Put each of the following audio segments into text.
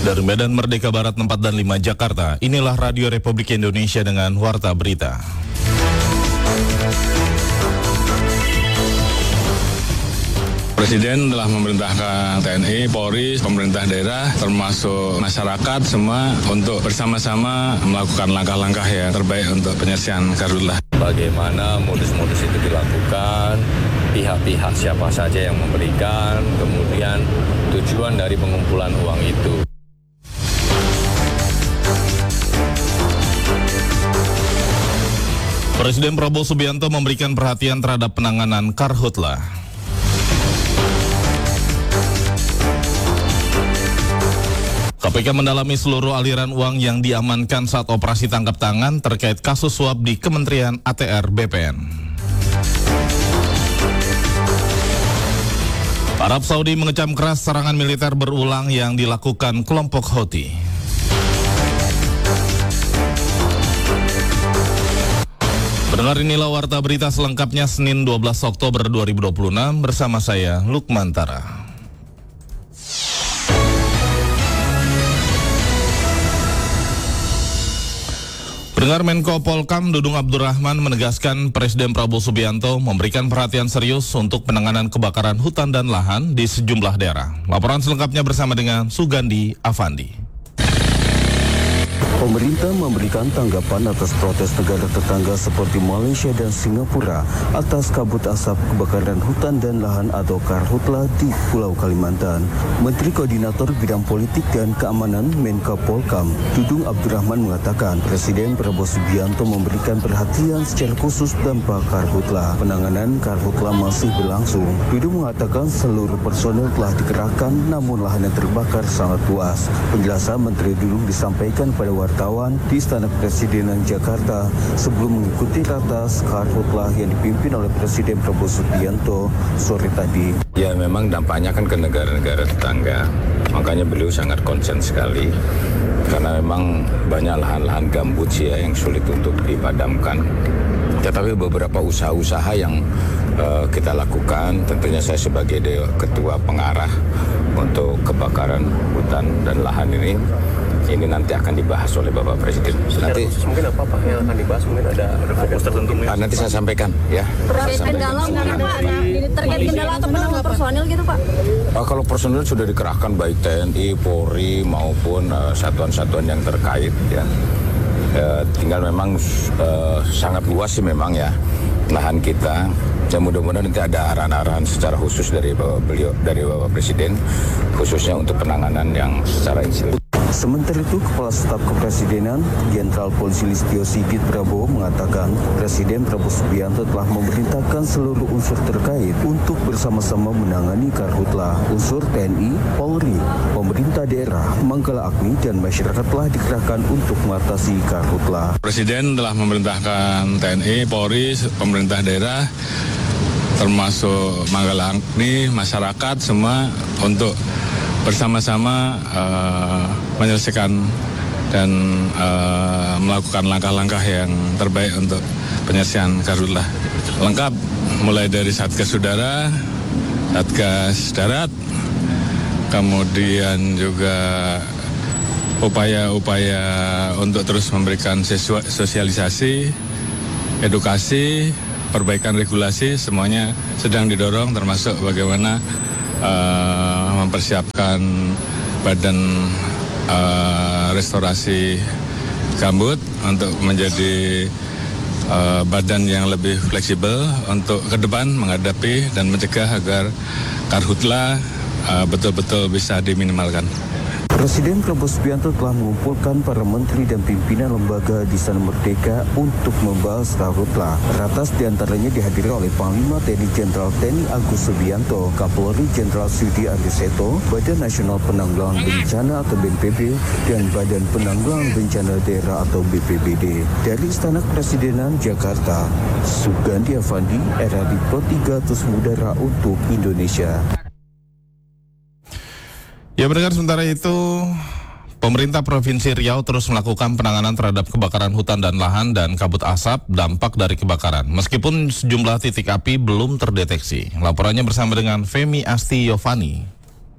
Dari Medan Merdeka Barat 4 dan 5 Jakarta, inilah Radio Republik Indonesia dengan Warta Berita. Presiden telah memerintahkan TNI, Polri, pemerintah daerah, termasuk masyarakat semua untuk bersama-sama melakukan langkah-langkah yang terbaik untuk penyelesaian karhutlah. Bagaimana modus-modus itu dilakukan, pihak-pihak siapa saja yang memberikan, kemudian tujuan dari pengumpulan uang itu. Presiden Prabowo Subianto memberikan perhatian terhadap penanganan karhutlah. KPK mendalami seluruh aliran uang yang diamankan saat operasi tangkap tangan terkait kasus suap di Kementerian ATR BPN. Arab Saudi mengecam keras serangan militer berulang yang dilakukan kelompok Houthi. Pendengar, inilah Warta Berita selengkapnya Senin 12 Oktober 2026 bersama saya Lukman Tara. Pendengar, Menko Polkam Dudung Abdurrahman menegaskan Presiden Prabowo Subianto memberikan perhatian serius untuk penanganan kebakaran hutan dan lahan di sejumlah daerah. Laporan selengkapnya bersama dengan Sugandi Afandi. Pemerintah memberikan tanggapan atas protes negara tetangga seperti Malaysia dan Singapura atas kabut asap kebakaran hutan dan lahan atau karhutla di Pulau Kalimantan. Menteri Koordinator Bidang Politik dan Keamanan Menko Polkam Dudung Abdurrahman mengatakan Presiden Prabowo Subianto memberikan perhatian secara khusus dampak karhutla. Penanganan karhutla masih berlangsung. Dudung mengatakan seluruh personel telah dikerahkan namun lahan yang terbakar sangat luas. Penjelasan Menteri Dudung disampaikan pada wartawan di Istana Kepresidenan Jakarta sebelum mengikuti ratas karhutlah yang dipimpin oleh Presiden Prabowo Subianto sore tadi. Ya, memang dampaknya kan ke negara-negara tetangga. Makanya beliau sangat concern sekali karena memang banyak lahan-lahan gambut sih ya yang sulit untuk dipadamkan. Tetapi beberapa usaha-usaha yang kita lakukan, tentunya saya sebagai ketua pengarah untuk kebakaran hutan dan lahan ini nanti akan dibahas oleh Bapak Presiden. Nanti mungkin apa Pak yang akan dibahas, mungkin ada fokus tertentu. Nanti saya sampaikan ya. Terkait kendala mungkin Pak, terkait kendala atau penambah personil gitu Pak? Kalau personil sudah dikerahkan baik TNI, Polri maupun satuan-satuan yang terkait ya. Tinggal memang sangat luas sih memang ya lahan kita. Ya mudah-mudahan nanti ada arahan-arahan secara khusus dari Bapak Presiden khususnya untuk penanganan yang secara insinyur. Sementara itu, Kepala Staf Kepresidenan Jenderal Polisi Listio Sigit Prabowo mengatakan Presiden Prabowo Subianto telah memerintahkan seluruh unsur terkait untuk bersama-sama menangani karhutla. Unsur TNI, Polri, pemerintah daerah, Manggala Agni, dan masyarakat telah dikerahkan untuk mengatasi karhutla. Presiden telah memerintahkan TNI, Polri, pemerintah daerah, termasuk Manggala Agni, masyarakat semua untuk bersama-sama menyelesaikan dan melakukan langkah-langkah yang terbaik untuk penyelesaian karhutlah. Lengkap mulai dari Satgas Udara, Satgas Darat, kemudian juga upaya-upaya untuk terus memberikan sosialisasi, edukasi, perbaikan regulasi, semuanya sedang didorong, termasuk bagaimana mempersiapkan badan restorasi gambut untuk menjadi badan yang lebih fleksibel untuk ke depan menghadapi dan mencegah agar karhutla betul-betul bisa diminimalkan. Presiden Prabowo Subianto telah mengumpulkan para menteri dan pimpinan lembaga di Istana Merdeka untuk membahas karhutla. Ratas diantaranya dihadiri oleh Panglima TNI Jenderal TNI Agus Subianto, Kapolri Jenderal Sudi Adiseto, Badan Nasional Penanggulangan Bencana atau BNPB, dan Badan Penanggulangan Bencana Daerah atau BPBD. Dari Istana Kepresidenan Jakarta, Sugandi Afandi, RRI Pro 3 Terus Mudara untuk Indonesia. Ya, mendengar sementara itu, pemerintah Provinsi Riau terus melakukan penanganan terhadap kebakaran hutan dan lahan dan kabut asap dampak dari kebakaran. Meskipun sejumlah titik api belum terdeteksi. Laporannya bersama dengan Femi Asti Yovani.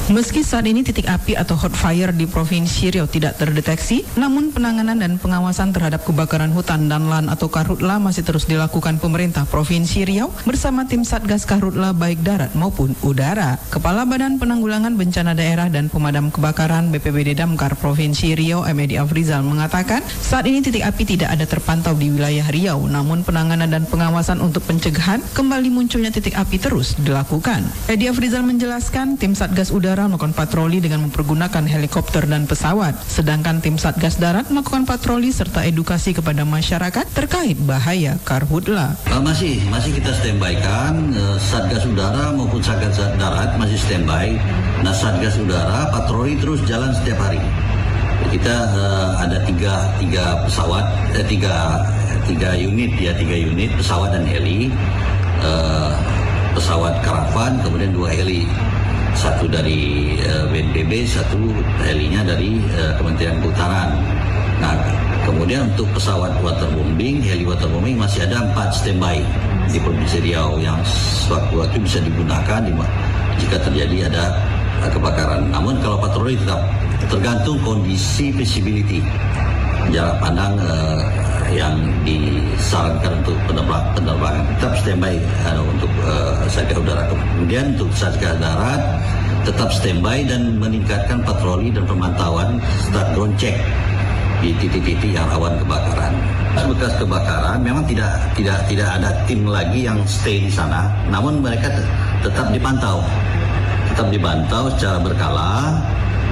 Meski saat ini titik api atau hot fire di Provinsi Riau tidak terdeteksi, namun penanganan dan pengawasan terhadap kebakaran hutan dan lahan atau Karhutla masih terus dilakukan pemerintah Provinsi Riau bersama tim Satgas Karhutla baik darat maupun udara. Kepala Badan Penanggulangan Bencana Daerah dan Pemadam Kebakaran BPBD Damkar Provinsi Riau Edi Afrizal mengatakan, saat ini titik api tidak ada terpantau di wilayah Riau, namun penanganan dan pengawasan untuk pencegahan kembali munculnya titik api terus dilakukan. Edi Afrizal menjelaskan, tim Satgas Udara melakukan patroli dengan mempergunakan helikopter dan pesawat, sedangkan tim Satgas Darat melakukan patroli serta edukasi kepada masyarakat terkait bahaya Karhutla. Masih kita standby-kan, Satgas Udara maupun Satgas Darat masih standby. Nah, Satgas Udara patroli terus jalan setiap hari. Kita ada tiga pesawat, tiga unit pesawat dan heli, pesawat karavan, kemudian 2 heli. Satu dari BNPB, satu helinya dari Kementerian Kehutanan. Nah, kemudian untuk pesawat waterbombing, heli waterbombing masih ada 4 standby di Provinsi Riau yang sewaktu-waktu bisa digunakan jika terjadi ada kebakaran. Namun kalau patroli tetap tergantung kondisi visibility, jarak pandang yang disarankan untuk penerbangan tetap standby untuk Satgas Udara. Kemudian untuk Satgas Darat tetap standby dan meningkatkan patroli dan pemantauan serta drone check di titik-titik yang rawan kebakaran. Bekas kebakaran memang tidak ada tim lagi yang stay di sana, namun mereka tetap dipantau secara berkala.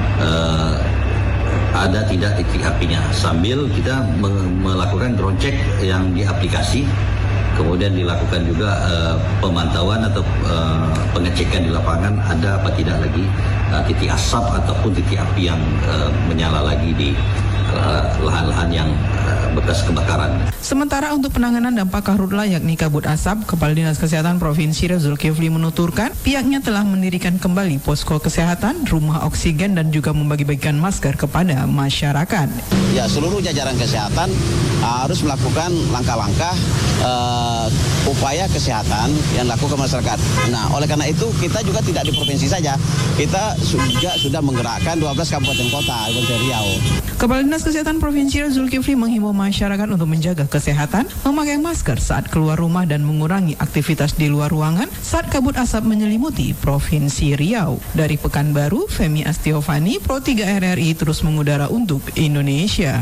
Ada tidak titik apinya, sambil kita melakukan drone check yang di aplikasi, kemudian dilakukan juga pemantauan atau pengecekan di lapangan ada apa tidak lagi titik asap ataupun titik api yang menyala lagi di lahan-lahan yang bekas kebakaran. Sementara untuk penanganan dampak Karhutla yakni kabut asap, Kepala Dinas Kesehatan Provinsi Riau Zulkifli menuturkan pihaknya telah mendirikan kembali posko kesehatan, rumah oksigen dan juga membagi-bagikan masker kepada masyarakat. Ya, seluruh jajaran kesehatan harus melakukan langkah-langkah upaya kesehatan yang dilakukan masyarakat. Nah, oleh karena itu kita juga tidak di provinsi saja, kita juga sudah menggerakkan 12 kabupaten kota di Riau. Kepala Dinas Kesehatan Provinsi Riau Zulkifli menghimbau masyarakat untuk menjaga kesehatan, memakai masker saat keluar rumah dan mengurangi aktivitas di luar ruangan saat kabut asap menyelimuti Provinsi Riau. Dari Pekanbaru, Femi Astiovani, Pro 3 RRI terus mengudara untuk Indonesia.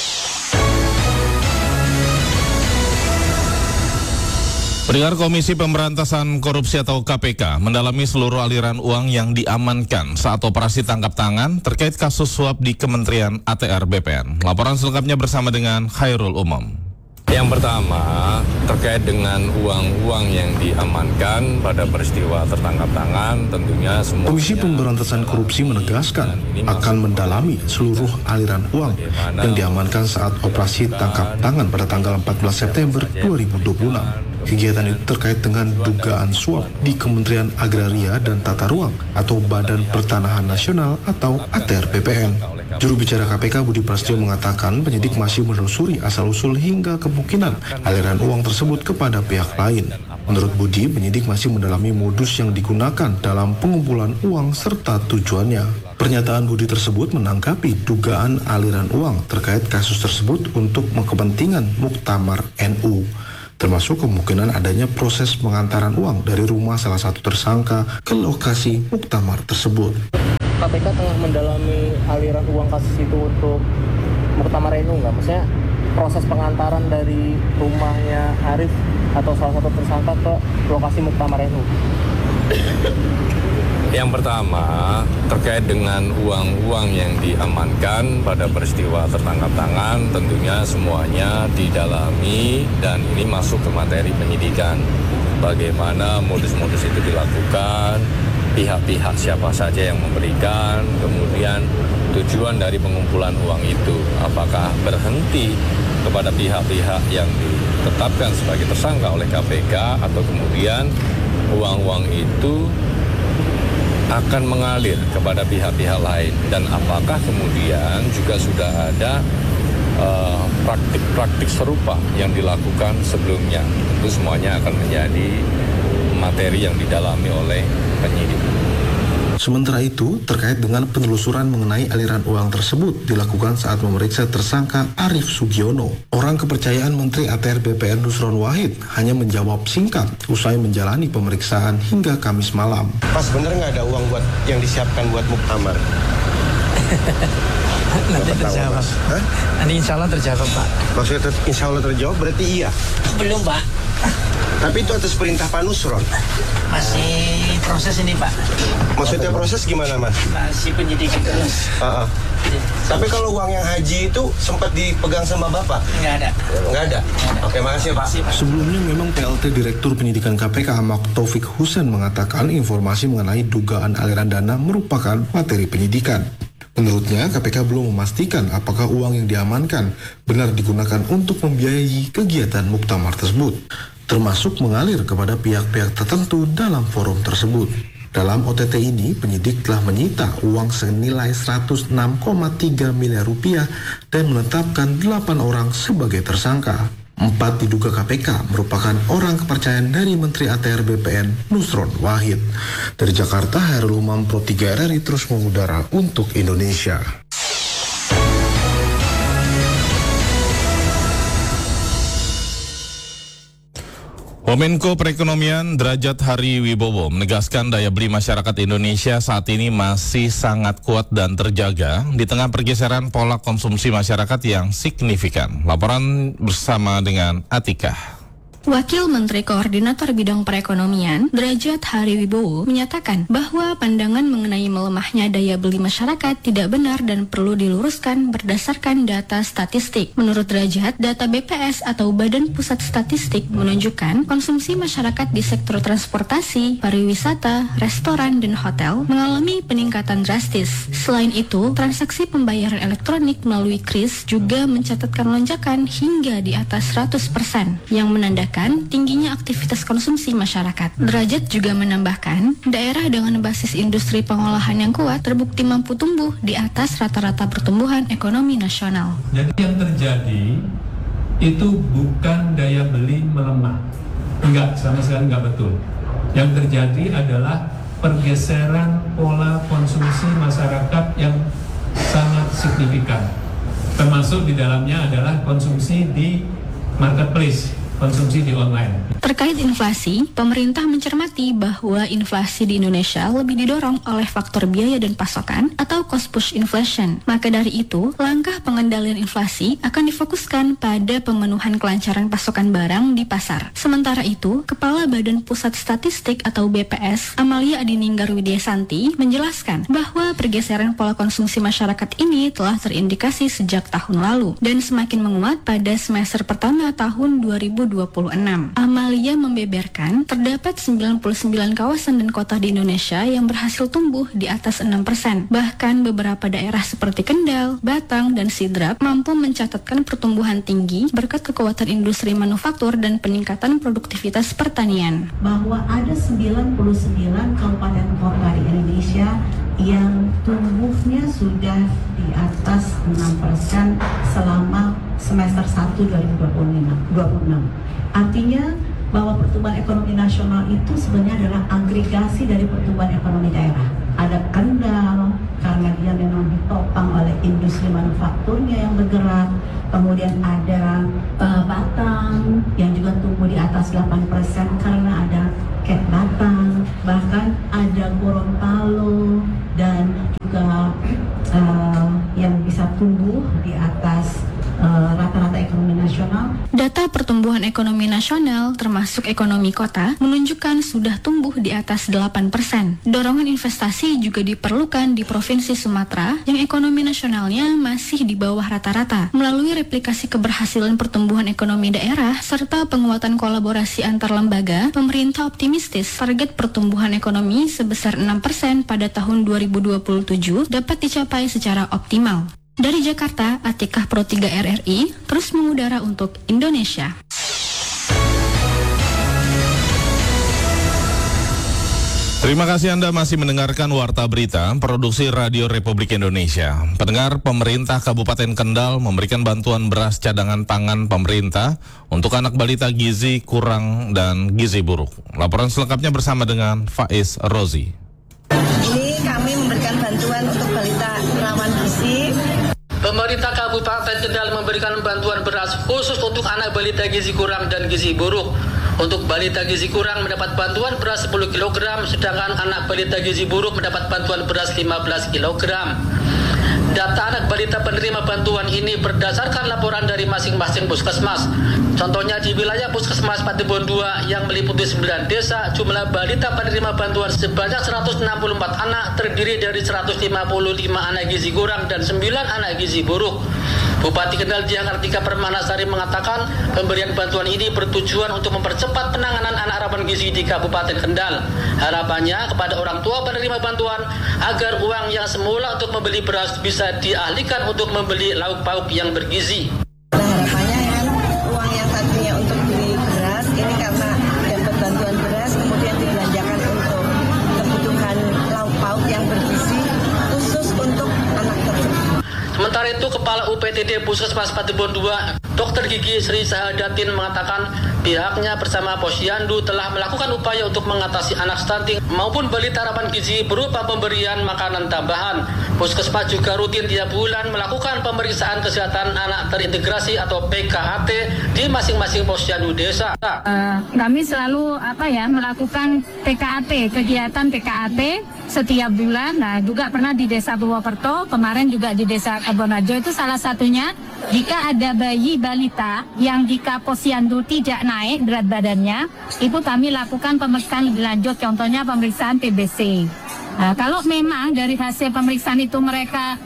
Pendengar, Komisi Pemberantasan Korupsi atau KPK mendalami seluruh aliran uang yang diamankan saat operasi tangkap tangan terkait kasus suap di Kementerian ATR BPN. Laporan selengkapnya bersama dengan Khairul Umam. Yang pertama, terkait dengan uang-uang yang diamankan pada peristiwa tertangkap tangan, tentunya semua. Komisi Pemberantasan Korupsi menegaskan akan mendalami seluruh aliran uang yang diamankan saat operasi tangkap tangan pada tanggal 14 September 2026. Kegiatan itu terkait dengan dugaan suap di Kementerian Agraria dan Tata Ruang atau Badan Pertanahan Nasional atau ATR BPN. Juru bicara KPK Budi Prasetyo mengatakan penyidik masih menelusuri asal-usul hingga kemungkinan aliran uang tersebut kepada pihak lain. Menurut Budi, penyidik masih mendalami modus yang digunakan dalam pengumpulan uang serta tujuannya. Pernyataan Budi tersebut menanggapi dugaan aliran uang terkait kasus tersebut untuk kepentingan Muktamar NU, termasuk kemungkinan adanya proses pengantaran uang dari rumah salah satu tersangka ke lokasi muktamar tersebut. KPK tengah mendalami aliran uang kasus itu untuk Muktamar NU nggak? Maksudnya proses pengantaran dari rumahnya Arif atau salah satu tersangka ke lokasi Muktamar NU. Yang pertama, terkait dengan uang-uang yang diamankan pada peristiwa tertangkap tangan, tentunya semuanya didalami dan ini masuk ke materi penyidikan. Bagaimana modus-modus itu dilakukan, pihak-pihak siapa saja yang memberikan, kemudian tujuan dari pengumpulan uang itu, apakah berhenti kepada pihak-pihak yang ditetapkan sebagai tersangka oleh KPK atau kemudian uang-uang itu akan mengalir kepada pihak-pihak lain, dan apakah kemudian juga sudah ada praktik-praktik serupa yang dilakukan sebelumnya. Itu semuanya akan menjadi materi yang didalami oleh penyidik. Sementara itu, terkait dengan penelusuran mengenai aliran uang tersebut dilakukan saat memeriksa tersangka Arief Sugiono. Orang kepercayaan Menteri ATR BPN Nusron Wahid hanya menjawab singkat usai menjalani pemeriksaan hingga Kamis malam. Pas bener nggak ada uang buat yang disiapkan buat muktamar? Nanti terjawab. Nanti insya Allah terjawab, Pak. Maksudnya insya Allah terjawab berarti iya? Belum, Pak. Tapi itu atas perintah Pak Nusron? Masih proses ini, Pak. Maksudnya proses gimana, Mas? Masih penyidikan terus. Tapi kalau uang yang haji itu sempat dipegang sama Bapak? Nggak ada. Nggak ada? Oke, makasih Pak. Sebelumnya memang PLT Direktur Penyidikan KPK Ahmad Taufik Husain mengatakan informasi mengenai dugaan aliran dana merupakan materi penyidikan. Menurutnya, KPK belum memastikan apakah uang yang diamankan benar digunakan untuk membiayai kegiatan muktamar tersebut, termasuk mengalir kepada pihak-pihak tertentu dalam forum tersebut. Dalam OTT ini, penyidik telah menyita uang senilai 106,3 miliar rupiah dan menetapkan 8 orang sebagai tersangka. 4 diduga KPK merupakan orang kepercayaan dari Menteri ATR BPN Nusron Wahid. Dari Jakarta, Hairul Umam Pro 3 RRI terus mengudara untuk Indonesia. Menko Perekonomian Derajat Hari Wibowo menegaskan daya beli masyarakat Indonesia saat ini masih sangat kuat dan terjaga di tengah pergeseran pola konsumsi masyarakat yang signifikan. Laporan bersama dengan Atikah. Wakil Menteri Koordinator Bidang Perekonomian, Derajat Hari Wibowo, menyatakan bahwa pandangan mengenai melemahnya daya beli masyarakat tidak benar dan perlu diluruskan berdasarkan data statistik. Menurut Derajat, data BPS atau Badan Pusat Statistik menunjukkan konsumsi masyarakat di sektor transportasi, pariwisata, restoran, dan hotel mengalami peningkatan drastis. Selain itu, transaksi pembayaran elektronik melalui KRIS juga mencatatkan lonjakan hingga di atas 100%, yang menandakan tingginya aktivitas konsumsi masyarakat. Derajat juga menambahkan, daerah dengan basis industri pengolahan yang kuat terbukti mampu tumbuh di atas rata-rata pertumbuhan ekonomi nasional. Jadi yang terjadi itu bukan daya beli melemah. Enggak, sama sekali enggak betul. Yang terjadi adalah pergeseran pola konsumsi masyarakat yang sangat signifikan. Termasuk di dalamnya adalah konsumsi di marketplace, konsumsi di online. Terkait inflasi, pemerintah mencermati bahwa inflasi di Indonesia lebih didorong oleh faktor biaya dan pasokan atau cost push inflation. Maka dari itu, langkah pengendalian inflasi akan difokuskan pada pemenuhan kelancaran pasokan barang di pasar. Sementara itu, Kepala Badan Pusat Statistik atau BPS, Amalia Adininggar Widyasanti, menjelaskan bahwa pergeseran pola konsumsi masyarakat ini telah terindikasi sejak tahun lalu dan semakin menguat pada semester pertama tahun 2026. Amalia membeberkan terdapat 99 kawasan dan kota di Indonesia yang berhasil tumbuh di atas 6%. Bahkan beberapa daerah seperti Kendal, Batang, dan Sidrap mampu mencatatkan pertumbuhan tinggi berkat kekuatan industri manufaktur dan peningkatan produktivitas pertanian. Bahwa ada 99 kabupaten kota di Indonesia yang tumbuhnya sudah di atas 6% selama semester 1 2026. Artinya bahwa pertumbuhan ekonomi nasional itu sebenarnya adalah agregasi dari pertumbuhan ekonomi daerah. Ada Kendal karena dia memang ditopang oleh industri manufakturnya yang bergerak. Kemudian ada Batang yang juga tumbuh di atas 8% karena ada Ket Batang. Bahkan ada Gorontalo dan juga yang bisa tumbuh di atas rata-rata ekonomi nasional. Data pertumbuhan ekonomi nasional termasuk ekonomi kota menunjukkan sudah tumbuh di atas 8%. Dorongan investasi juga diperlukan di Provinsi Sumatera yang ekonomi nasionalnya masih di bawah rata-rata. Melalui replikasi keberhasilan pertumbuhan ekonomi daerah serta penguatan kolaborasi antar lembaga, pemerintah optimistis target pertumbuhan ekonomi sebesar 6% pada tahun 2027 dapat dicapai secara optimal. Dari Jakarta, Atikah Pro 3 RRI terus mengudara untuk Indonesia. Terima kasih Anda masih mendengarkan Warta Berita, produksi Radio Republik Indonesia. Pendengar, pemerintah Kabupaten Kendal memberikan bantuan beras cadangan pangan pemerintah untuk anak balita gizi kurang dan gizi buruk. Laporan selengkapnya bersama dengan Faiz Rozi. Ini balita rawan gizi. Pemerintah Kabupaten Kendal memberikan bantuan beras khusus untuk anak balita gizi kurang dan gizi buruk. Untuk balita gizi kurang mendapat bantuan beras 10 kg, sedangkan anak balita gizi buruk mendapat bantuan beras 15 kg. Data anak balita penerima bantuan ini berdasarkan laporan dari masing-masing puskesmas. Contohnya di wilayah Puskesmas Patibon 2 yang meliputi 9 desa, jumlah balita penerima bantuan sebanyak 164 anak, terdiri dari 155 anak gizi kurang dan 9 anak gizi buruk. Bupati Kendal Diah Kartika Permanasari mengatakan pemberian bantuan ini bertujuan untuk mempercepat penanganan anak rawan gizi di Kabupaten Kendal. Harapannya kepada orang tua penerima bantuan agar uang yang semula untuk membeli beras bisa dialihkan untuk membeli lauk pauk yang bergizi. Harapannya kan uang yang tadinya untuk beli beras ini karena dapat bantuan beras kemudian dibelanjakan untuk kebutuhan lauk pauk yang bergizi khusus untuk anak tersebut. Sementara itu, Kepala UPTD Puskesmas Patibon 2, Dr. Gigi Sri Sahadatin mengatakan pihaknya bersama Posyandu telah melakukan upaya untuk mengatasi anak stunting maupun balita rawan gizi berupa pemberian makanan tambahan. Puskesmas juga rutin tiap bulan melakukan pemeriksaan kesehatan anak terintegrasi atau PKAT di masing-masing Posyandu desa. Kami selalu melakukan PKAT, kegiatan PKAT setiap bulan. Nah, juga pernah di Desa Purwokerto, kemarin juga di Desa Kebonarjo. Itu salah satunya jika ada bayi balita yang di Posyandu tidak naik berat badannya, itu kami lakukan pemeriksaan lebih lanjut, contohnya pemeriksaan TBC. Nah, kalau memang dari hasil pemeriksaan itu mereka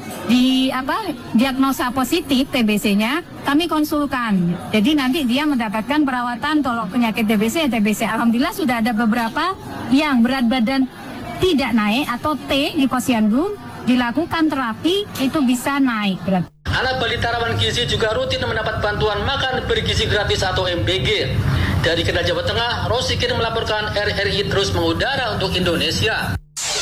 diagnosa positif TBC-nya, kami konsulkan. Jadi nanti dia mendapatkan perawatan tolong penyakit TBC. Alhamdulillah sudah ada beberapa yang berat badan tidak naik atau T di Posyandu, dilakukan terapi itu bisa naik berat. Anak balita rawan gizi juga rutin mendapat bantuan makan bergizi gratis atau MBG. Dari Kendal, Jawa Tengah, Rosikin melaporkan RRI terus mengudara untuk Indonesia.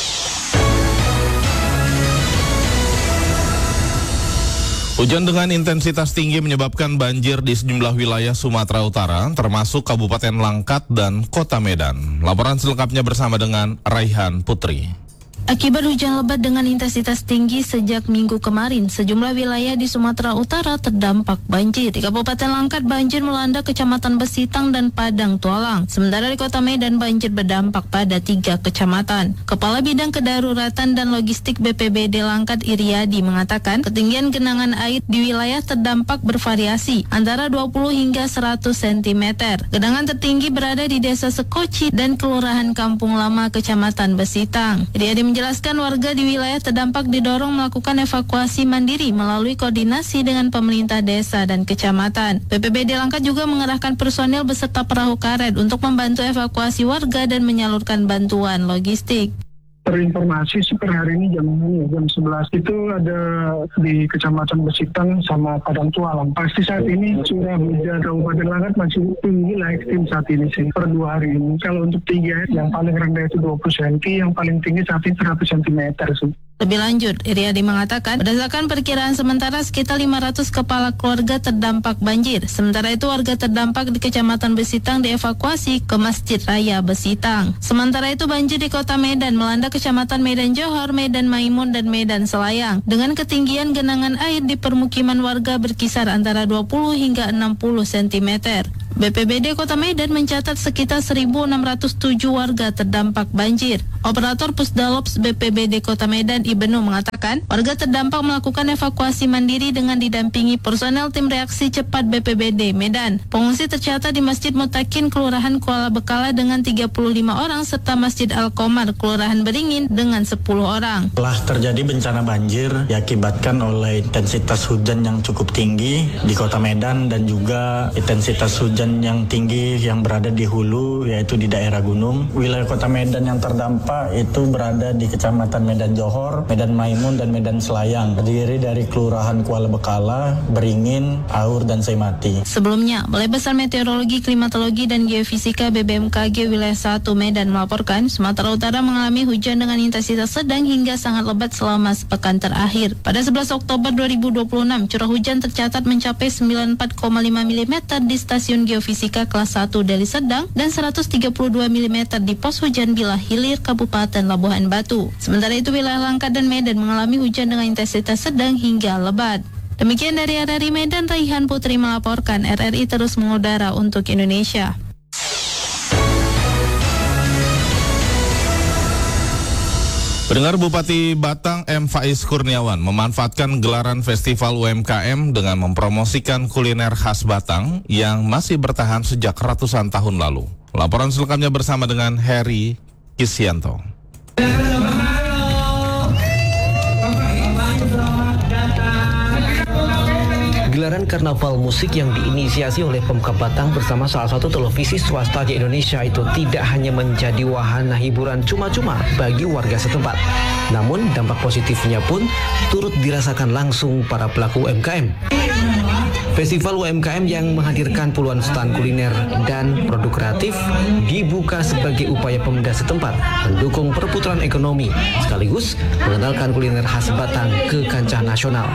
Hujan dengan intensitas tinggi menyebabkan banjir di sejumlah wilayah Sumatera Utara, termasuk Kabupaten Langkat dan Kota Medan. Laporan selengkapnya bersama dengan Raihan Putri. Akibat hujan lebat dengan intensitas tinggi sejak minggu kemarin, sejumlah wilayah di Sumatera Utara terdampak banjir. Di Kabupaten Langkat, banjir melanda Kecamatan Besitang dan Padang Tualang. Sementara di Kota Medan, banjir berdampak pada 3 kecamatan. Kepala Bidang Kedaruratan dan Logistik BPBD Langkat, Iriadi, mengatakan ketinggian genangan air di wilayah terdampak bervariasi, antara 20 hingga 100 cm. Genangan tertinggi berada di Desa Sekoci dan Kelurahan Kampung Lama, Kecamatan Besitang. Iriadi menjelaskan warga di wilayah terdampak didorong melakukan evakuasi mandiri melalui koordinasi dengan pemerintah desa dan kecamatan. BPBD Langkat juga mengerahkan personil beserta perahu karet untuk membantu evakuasi warga dan menyalurkan bantuan logistik. Terinformasi per hari ini jam 11 itu ada di Kecamatan Besitang sama Padang Tualang. Pasti saat ini curah hujan Kabupaten Langkat masih tinggi lah ekstrim saat ini sih per 2 hari ini. Kalau untuk tinggi yang paling rendah itu 20 cm, yang paling tinggi saat ini 100 cm sih. Lebih lanjut, Iriadi mengatakan berdasarkan perkiraan sementara sekitar 500 kepala keluarga terdampak banjir. Sementara itu warga terdampak di Kecamatan Besitang dievakuasi ke Masjid Raya Besitang. Sementara itu banjir di Kota Medan melanda Kecamatan Medan Johor, Medan Maimun, dan Medan Selayang. Dengan ketinggian genangan air di permukiman warga berkisar antara 20 hingga 60 cm. BPBD Kota Medan mencatat sekitar 1.607 warga terdampak banjir. Operator Pusdalops BPBD Kota Medan Ibnu mengatakan warga terdampak melakukan evakuasi mandiri dengan didampingi personel tim reaksi cepat BPBD Medan. Pengungsi tercatat di Masjid Mutakin Kelurahan Kuala Bekala dengan 35 orang serta Masjid Al-Qomar Kelurahan Beringin dengan 10 orang. Telah terjadi bencana banjir diakibatkan oleh intensitas hujan yang cukup tinggi di Kota Medan dan juga intensitas hujan yang tinggi yang berada di hulu yaitu di daerah gunung. Wilayah Kota Medan yang terdampak itu berada di Kecamatan Medan Johor, Medan Maimun, dan Medan Selayang. Terdiri dari Kelurahan Kuala Bekala, Beringin, Aur, dan Saimati. Sebelumnya, Balai Besar Meteorologi, Klimatologi, dan Geofisika BBMKG Wilayah 1 Medan melaporkan Sumatera Utara mengalami hujan dengan intensitas sedang hingga sangat lebat selama sepekan terakhir. Pada 11 Oktober 2026, curah hujan tercatat mencapai 94,5 mm di stasiun Geofisika kelas 1 Deli Serdang dan 132 mm di pos hujan Bila Hilir Kabupaten Labuhan Batu. Sementara itu wilayah Langkat dan Medan mengalami hujan dengan intensitas sedang hingga lebat. Demikian dari RRI Medan, Raihan Putri melaporkan. RRI terus mengudara untuk Indonesia. Pendengar, Bupati Batang M. Faiz Kurniawan memanfaatkan gelaran Festival UMKM dengan mempromosikan kuliner khas Batang yang masih bertahan sejak ratusan tahun lalu. Laporan selengkapnya bersama dengan Heri Kisyanto. Gelaran karnaval musik yang diinisiasi oleh Pemkab Batang bersama salah satu televisi swasta di Indonesia itu tidak hanya menjadi wahana hiburan cuma-cuma bagi warga setempat. Namun dampak positifnya pun turut dirasakan langsung para pelaku UMKM. Festival UMKM yang menghadirkan puluhan stan kuliner dan produk kreatif dibuka sebagai upaya pemuda setempat mendukung perputaran ekonomi sekaligus mengenalkan kuliner khas Batang ke kancah nasional.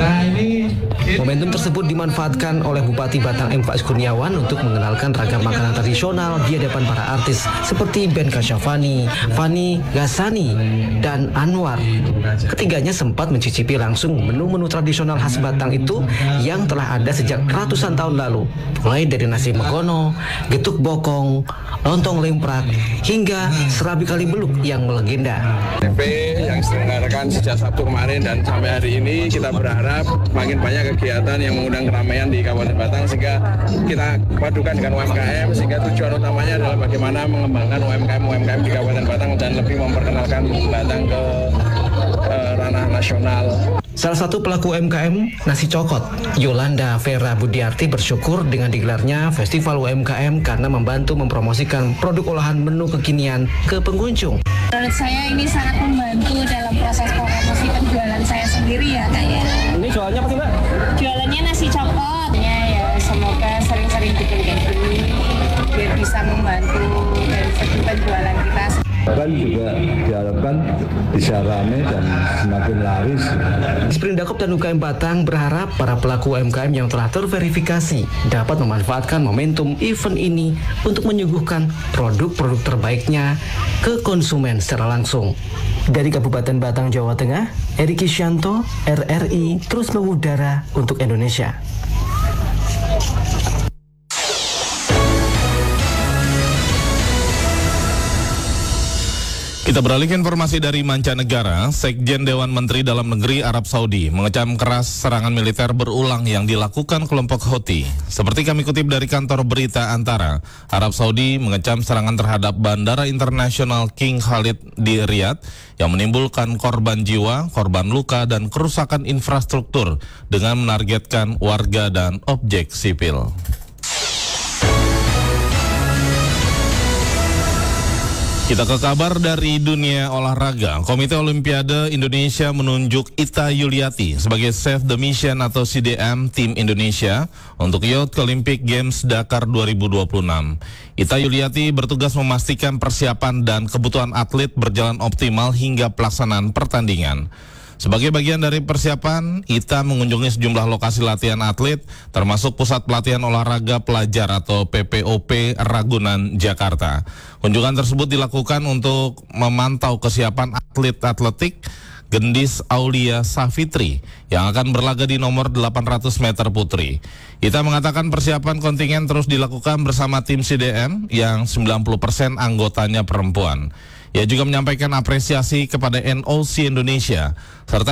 Momentum tersebut dimanfaatkan oleh Bupati Batang M. Faiz Kurniawan untuk mengenalkan ragam makanan tradisional di hadapan para artis seperti Ben Kasyafani, Fani Ghasani, dan Anwar. Ketiganya sempat mencicipi langsung menu-menu tradisional khas Batang itu yang telah ada sejak ratusan tahun lalu, mulai dari nasi megono, getuk bokong, lontong lemprak, hingga serabi kali beluk yang melegenda. TP yang diselenggarakan sejak Sabtu kemarin dan sampai hari ini kita berharap makin banyak kegiatan yang mengundang keramaian di Kabupaten Batang sehingga kita padukan dengan UMKM sehingga tujuan utamanya adalah bagaimana mengembangkan UMKM di Kabupaten Batang dan lebih memperkenalkan Batang ke ranah nasional. Salah satu pelaku UMKM nasi cokot, Yolanda Vera Budiarti, bersyukur dengan digelarnya Festival UMKM karena membantu mempromosikan produk olahan menu kekinian ke pengunjung. Menurut saya ini sangat membantu dalam proses promosi penjualan saya sendiri ya kayak. Ini jualannya apa sih Mbak? Jualannya nasi cokot. Ya semoga sering-sering bikin kayak gini biar bisa membantu dari segi penjualan kita. Bahkan juga diharapkan bisa ramai dan semakin laris. Sprindakop dan UKM Batang berharap para pelaku UMKM yang telah terverifikasi dapat memanfaatkan momentum event ini untuk menyuguhkan produk-produk terbaiknya ke konsumen secara langsung. Dari Kabupaten Batang, Jawa Tengah, Heri Kisyanto, RRI terus mengudara untuk Indonesia. Kita beralih ke informasi dari mancanegara. Sekjen Dewan Menteri Dalam Negeri Arab Saudi mengecam keras serangan militer berulang yang dilakukan kelompok Houthi. Seperti kami kutip dari kantor berita Antara, Arab Saudi mengecam serangan terhadap Bandara Internasional King Khalid di Riyadh yang menimbulkan korban jiwa, korban luka, dan kerusakan infrastruktur dengan menargetkan warga dan objek sipil. Kita ke kabar dari dunia olahraga. Komite Olimpiade Indonesia menunjuk Ita Yuliati sebagai Save the Mission atau CDM tim Indonesia untuk Youth Olympic Games Dakar 2026. Ita Yuliati bertugas memastikan persiapan dan kebutuhan atlet berjalan optimal hingga pelaksanaan pertandingan. Sebagai bagian dari persiapan, Ita mengunjungi sejumlah lokasi latihan atlet, termasuk Pusat Pelatihan Olahraga Pelajar atau PPOP Ragunan, Jakarta. Kunjungan tersebut dilakukan untuk memantau kesiapan atlet atletik Gendis Aulia Safitri yang akan berlaga di nomor 800 meter putri. Ita mengatakan persiapan kontingen terus dilakukan bersama tim CDM yang 90% anggotanya perempuan. Ia juga menyampaikan apresiasi kepada NOC Indonesia serta